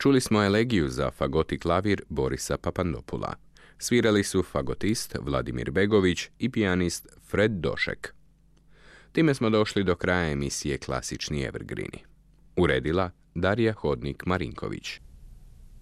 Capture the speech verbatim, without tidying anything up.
Čuli smo elegiju za fagot i klavir Borisa Papandopula. Svirali su fagotist Vladimir Begović i pijanist Fred Došek. Time smo došli do kraja emisije Klasični Evergreeni. Uredila Darija Hodnik-Marinković.